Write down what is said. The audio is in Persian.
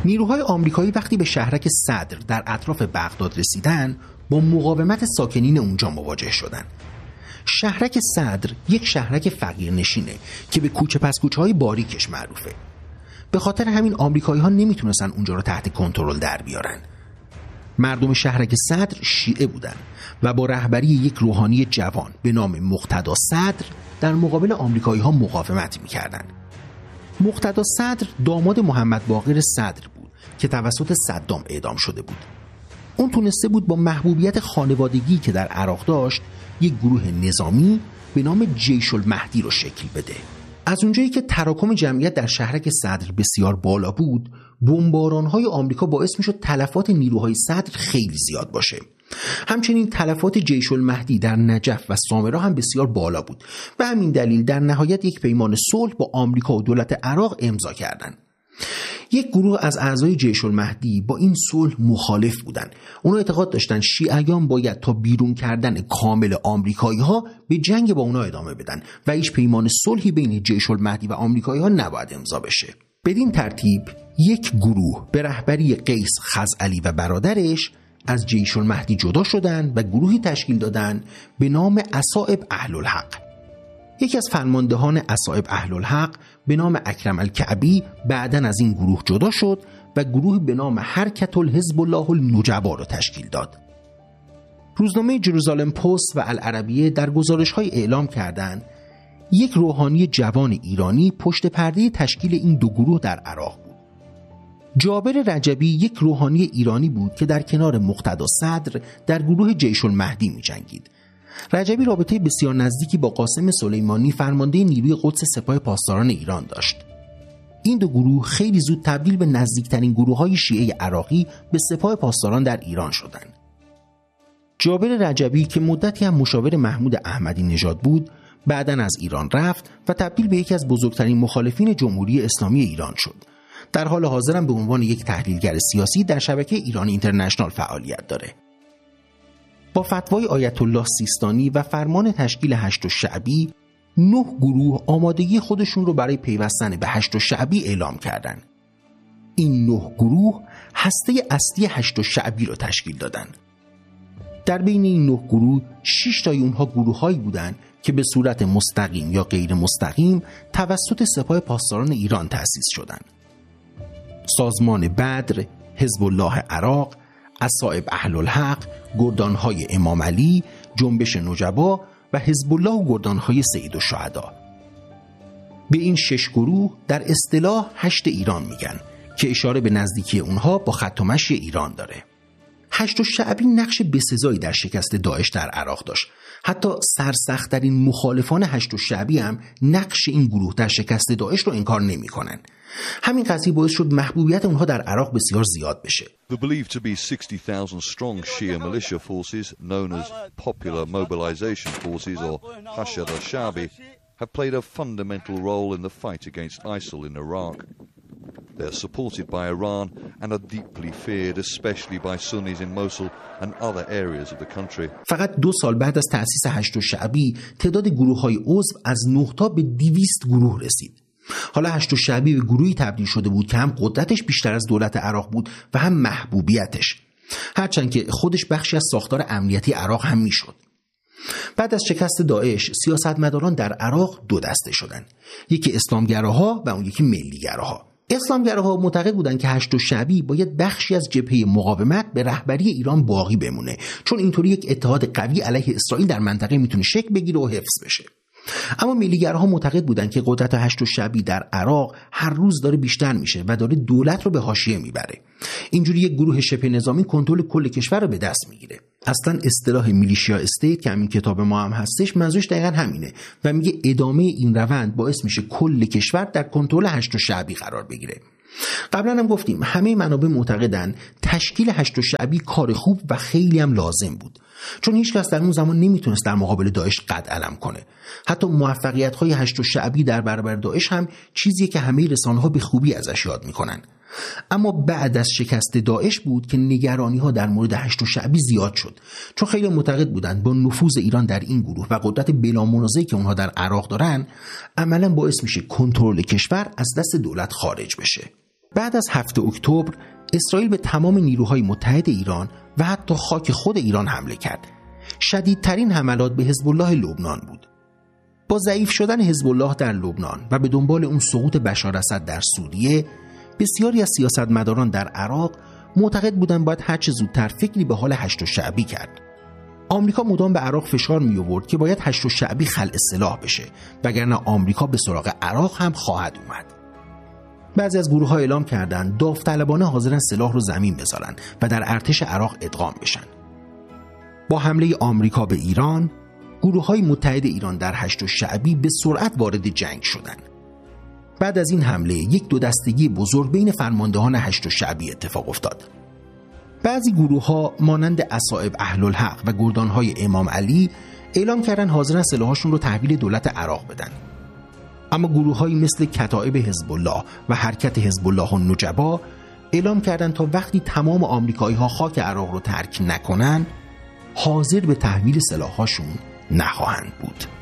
نیروهای آمریکایی وقتی به شهرک صدر در اطراف بغداد رسیدن با مقاومت ساکنین اونجا مواجه شدند. شهرک صدر یک شهرک فقیرنشینه که به کوچه پس کوچه‌های باریکش معروفه. به خاطر همین آمریکایی‌ها نمیتونستن اونجا رو تحت کنترل در بیارن. مردم شهرک صدر شیعه بودن و با رهبری یک روحانی جوان به نام مقتدا صدر در مقابل آمریکایی‌ها مقاومت می‌کردند. مقتدا صدر داماد محمد باقر صدر بود که توسط صدام اعدام شده بود. اون تونسته بود با محبوبیت خانوادگی که در عراق داشت یک گروه نظامی به نام جیش المهدی رو شکل بده. از اونجایی که تراکم جمعیت در شهرک صدر بسیار بالا بود، بمباران‌های آمریکا باعث میشد تلفات نیروهای صدر خیلی زیاد باشه. همچنین تلفات جیش المهدی در نجف و سامرا هم بسیار بالا بود. به همین دلیل در نهایت یک پیمان صلح با آمریکا و دولت عراق امضا کردند. یک گروه از اعضای جیش المهدی با این صلح مخالف بودند. اونا اعتقاد داشتن شیعیان باید تا بیرون کردن کامل آمریکایی‌ها به جنگ با اونا ادامه بدن و هیچ پیمان صلحی بین جیش المهدی و آمریکایی‌ها نباید امضا بشه. بدین ترتیب یک گروه به رهبری قیس خزعلی و برادرش از جیش المهدی جدا شدند و گروهی تشکیل دادند به نام اصائب اهل الحق. یکی از فرماندهان اصائب اهل الحق به نام اکرم الکعبی بعداً از این گروه جدا شد و گروهی به نام حرکت الحزب الله النجبا را تشکیل داد. روزنامه جروزالم پست و العربیه در گزارش‌های اعلام کردند یک روحانی جوان ایرانی پشت پرده تشکیل این دو گروه در عراق بود. جابر رجبی یک روحانی ایرانی بود که در کنار مقتدا صدر در گروه جیش المهدی می‌جنگید. رجبی رابطه بسیار نزدیکی با قاسم سلیمانی فرمانده نیروی قدس سپاه پاسداران ایران داشت. این دو گروه خیلی زود تبدیل به نزدیکترین گروه‌های شیعه عراقی به سپاه پاسداران در ایران شدند. جابر رجبی که مدتی هم مشاور محمود احمدی نژاد بود، بعداً از ایران رفت و تبدیل به یکی از بزرگترین مخالفین جمهوری اسلامی ایران شد. در حال حاضر هم به عنوان یک تحلیلگر سیاسی در شبکه ایران اینترنشنال فعالیت داره. با فتوای آیت الله سیستانی و فرمان تشکیل هشت الشعبی 9 گروه آمادگی خودشون رو برای پیوستن به هشت الشعبی اعلام کردند. این 9 گروه هسته اصلی هشت الشعبی رو تشکیل دادن. در بین این 9 گروه 6 تای اونها گروه‌هایی بودند که به صورت مستقیم یا غیر مستقیم توسط سپاه پاسداران ایران تأسیس شدند. سازمان بدر، حزب الله عراق، اصائب اهل الحق، گردانهای امام علی، جنبش نجبا و حزب الله و گردانهای سید الشهدا. به این 6 گروه در اصطلاح هشت ایران میگن که اشاره به نزدیکی اونها با خط و مشی ایران داره. هشت الشعبی نقش بسزایی در شکست داعش در عراق داشت. حتی سرسخت‌ترین مخالفان هشت الشعبی هم نقش این گروه در شکست داعش رو انکار نمی‌کنن. همین قضیه باعث شد محبوبیت اونها در عراق بسیار زیاد بشه. The believed to be 60,000 strong Shia militia forces known as Popular Mobilization Forces or Hashd al-Sha'bi have played a fundamental role in the fight against ISIL in Iraq. They are supported by Iran and are deeply feared, especially by Sunnis in Mosul and other areas of the country. فقط 2 سال بعد از تأسیس هشت الشعبی تعداد گروه‌های عضو از 9 تا به 200 گروه رسید. حالا هشت الشعبی به گروهی تبدیل شده بود که هم قدرتش بیشتر از دولت عراق بود و هم محبوبیتش، هرچند که خودش بخشی از ساختار امنیتی عراق هم میشد. بعد از شکست داعش سیاستمداران در عراق 2 دسته شدند، یکی اسلامگراها و اون یکی ملیگراها. اسلامگراها معتقد بودند که هشت الشعبی باید بخشی از جبهه مقاومت به رهبری ایران باقی بمونه، چون اینطوری یک اتحاد قوی علیه اسرائیل در منطقه میتونه شکل بگیره و حفظ بشه. اما ملیگراها معتقد بودند که قدرت هشت الشعبی در عراق هر روز داره بیشتر میشه و داره دولت رو به حاشیه میبره. اینجوری یک گروه شبه نظامی کنترل کل کشور رو به دست میگیره. اصلا اصطلاح میلیشیا استیت که همین کتاب ما هم هستش منظورش دقیقاً همینه و میگه ادامه این روند باعث میشه کل کشور در کنترل هشت الشعبی قرار بگیره. قبلا هم گفتیم همه منابع معتقدن تشکیل هشت الشعبی کار خوب و خیلی هم لازم بود، چون هیچ کس در اون زمان نمیتونست در مقابل داعش قد علم کنه. حتی موفقیت‌های هشت الشعبی در برابر داعش هم چیزیه که همه رسانه‌ها به خوبی ازش یاد میکنن. اما بعد از شکست داعش بود که نگرانی‌ها در مورد هشت الشعبی زیاد شد، چون خیلی معتقد بودند با نفوذ ایران در این گروه و قدرت بلامنازعی که اونها در عراق دارن عملاً باعث میشه کنترل کشور از دست دولت خارج بشه. بعد از 7 اکتبر اسرائیل به تمام نیروهای متحد ایران و حتی خاک خود ایران حمله کرد. شدیدترین حملات به حزب الله لبنان بود. با ضعیف شدن حزب الله در لبنان و به دنبال اون سقوط بشار اسد در سوریه، بسیاری از سیاستمداران در عراق معتقد بودند باید هرچه زودتر فکری به حال هشت الشعبی کرد. آمریکا مدام به عراق فشار می آورد که باید هشت الشعبی خلع سلاح بشه، وگرنه آمریکا به سراغ عراق هم خواهد اومد. بعضی از گروه‌ها اعلام کردند داوطلبانه حاضرن سلاح رو زمین بذارن و در ارتش عراق ادغام بشن. با حمله آمریکا به ایران، گروه‌های متحد ایران در هشت الشعبی به سرعت وارد جنگ شدند. بعد از این حمله یک دو دستگی بزرگ بین فرماندهان هشت الشعبی اتفاق افتاد. بعضی گروه‌ها مانند اصائب اهل الحق و گردان‌های امام علی اعلام کردن حاضرن سلاحشون رو تحویل دولت عراق بدن. اما گروه‌هایی مثل کتائب حزب الله و حرکت حزب الله النجبا اعلام کردن تا وقتی تمام آمریکایی‌ها خاک عراق رو ترک نکنن، حاضر به تحویل سلاح‌هاشون نخواهند بود.